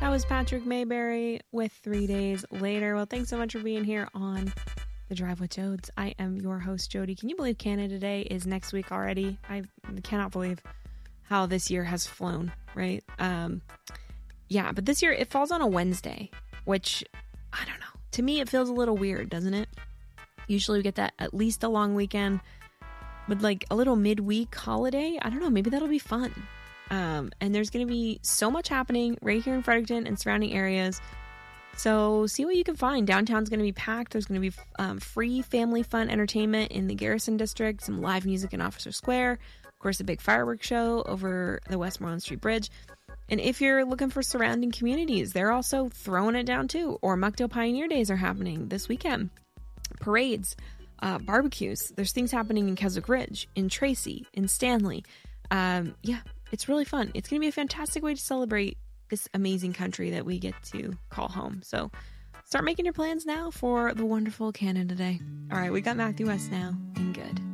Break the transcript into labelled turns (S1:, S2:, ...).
S1: That was Patrick Mayberry with 3 Days Later. Well, thanks so much for being here on The Drive with Jodes. I am your host, Jody. Can you believe Canada Day is next week already? I cannot believe how this year has flown, right? Yeah, but this year it falls on a Wednesday, which, I don't know. To me, it feels a little weird, doesn't it? Usually we get that at least a long weekend, but like a little midweek holiday. I don't know. Maybe that'll be fun. And there's going to be so much happening right here in Fredericton and surrounding areas. So see what you can find. Downtown's going to be packed. There's going to be free family fun entertainment in the Garrison District, some live music in Officer Square, of course, a big fireworks show over the Westmoreland Street Bridge. And if you're looking for surrounding communities, they're also throwing it down too. Or Muckdale Pioneer Days are happening this weekend. Parades, barbecues. There's things happening in Keswick Ridge, in Tracy, in Stanley. Yeah, it's really fun. It's going to be a fantastic way to celebrate this amazing country that we get to call home. So start making your plans now for the wonderful Canada Day. All right, we got Matthew West now, and good.